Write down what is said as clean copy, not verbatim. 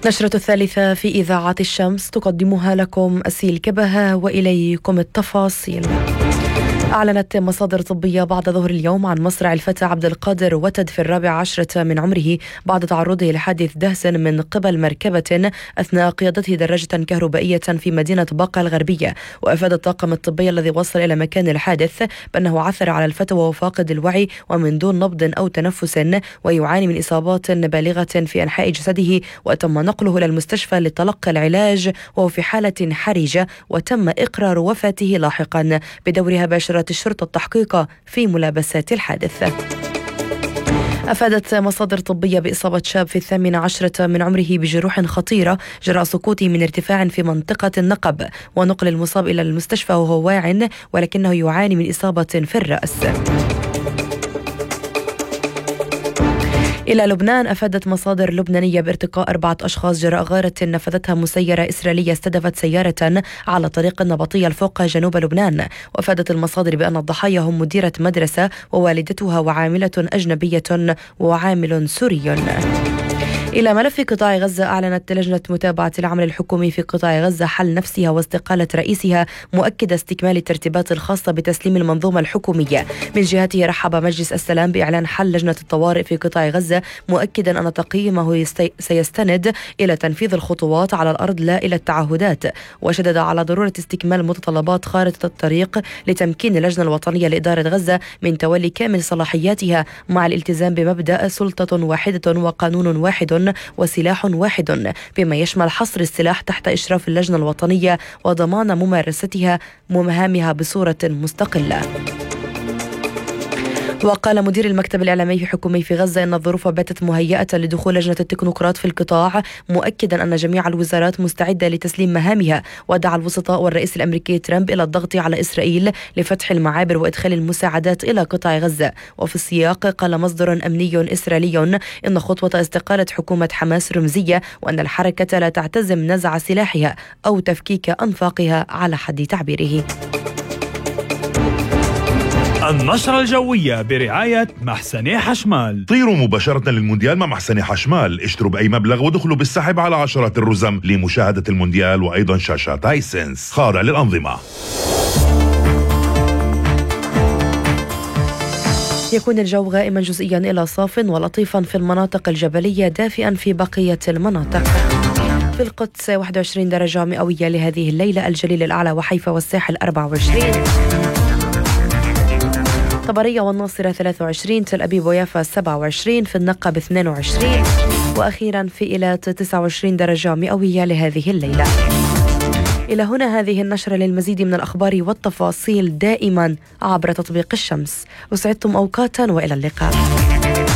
نشرة الثالثة في إذاعة الشمس تقدمها لكم أسيل كبهة وإليكم التفاصيل. أعلنت مصادر طبية بعد ظهر اليوم عن مصرع الفتى عبد القادر وتد في 14 من عمره بعد تعرضه لحادث دهس من قبل مركبة أثناء قيادته دراجة كهربائية في مدينة باقة الغربية. وأفاد الطاقم الطبي الذي وصل إلى مكان الحادث بأنه عثر على الفتى وهو فاقد الوعي ومن دون نبض أو تنفس ويعاني من إصابات بالغة في أنحاء جسده، وتم نقله إلى المستشفى لتلقي العلاج وهو في حالة حرجة، وتم إقرار وفاته لاحقا. بدورها باشرة الشرطة التحقيق في ملابسات الحادث. أفادت مصادر طبية بإصابة شاب في 18 من عمره بجروح خطيرة جراء سقوطه من ارتفاع في منطقة النقب، ونقل المصاب إلى المستشفى وهو واع ولكنه يعاني من إصابة في الرأس. إلى لبنان، أفادت مصادر لبنانية بارتقاء 4 أشخاص جراء غارة نفذتها مسيرة إسرائيلية استهدفت سيارة على طريق النبطية الفوقة جنوب لبنان. وأفادت المصادر بأن الضحايا هم مديرة مدرسة ووالدتها وعاملة أجنبية وعامل سوري. إلى ملف قطاع غزة، أعلنت لجنة متابعة العمل الحكومي في قطاع غزة حل نفسها واستقالة رئيسها، مؤكدة استكمال الترتيبات الخاصة بتسليم المنظومة الحكومية. من جهته رحب مجلس السلام بإعلان حل لجنة الطوارئ في قطاع غزة، مؤكدا أن تقييمه سيستند إلى تنفيذ الخطوات على الأرض لا إلى التعهدات، وشدد على ضرورة استكمال متطلبات خارطة الطريق لتمكين اللجنة الوطنية لإدارة غزة من تولي كامل صلاحياتها مع الالتزام بمبدأ سلطة واحدة وقانون واحد وسلاح واحد، بما يشمل حصر السلاح تحت إشراف اللجنة الوطنية وضمان ممارستها ومهامها بصورة مستقلة. وقال مدير المكتب الإعلامي الحكومي في غزة أن الظروف باتت مهيئة لدخول لجنة التكنوقراط في القطاع، مؤكدا أن جميع الوزارات مستعدة لتسليم مهامها. ودعا الوسطاء والرئيس الأمريكي ترامب إلى الضغط على إسرائيل لفتح المعابر وإدخال المساعدات إلى قطاع غزة. وفي السياق قال مصدر أمني إسرائيلي إن خطوة استقالة حكومة حماس رمزية، وأن الحركة لا تعتزم نزع سلاحها أو تفكيك أنفاقها على حد تعبيره. النشرة الجوية برعاية محسني حشمال. طيروا مباشرة للمونديال مع محسني حشمال، اشتروا بأي مبلغ ودخلوا بالسحب على عشرات الرزم لمشاهدة المونديال وأيضا شاشات هايسنس خاضع للأنظمة. يكون الجو غائما جزئيا إلى صاف ولطيفا في المناطق الجبلية، دافئا في بقية المناطق. في القدس 21 درجة مئوية لهذه الليلة، الجليل الأعلى وحيفا والساحل 24، طبرية والناصرة 23، تل أبيب ويافا 27، في النقب 22، وأخيرا في إيلات 29 درجة مئوية لهذه الليلة. إلى هنا هذه النشرة. للمزيد من الأخبار والتفاصيل دائما عبر تطبيق الشمس. أسعدتم أوقاتا وإلى اللقاء.